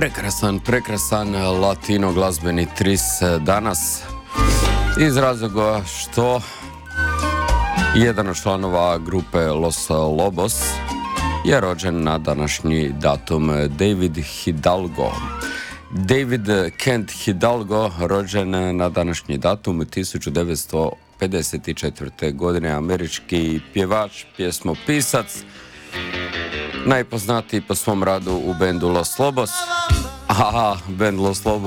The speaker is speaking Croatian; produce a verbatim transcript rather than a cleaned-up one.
Prekrasan, prekrasan latino glazbeni tris danas iz razloga što jedan od članova grupe Los Lobos je rođen na današnji datum, David Hidalgo. David Kent Hidalgo, rođen na današnji datum tisuću devetsto pedeset četvrte. godine, američki pjevač, pjesmopisac, najpoznatiji po svom radu u bendu Los Lobos. Aha, bend Los Lobos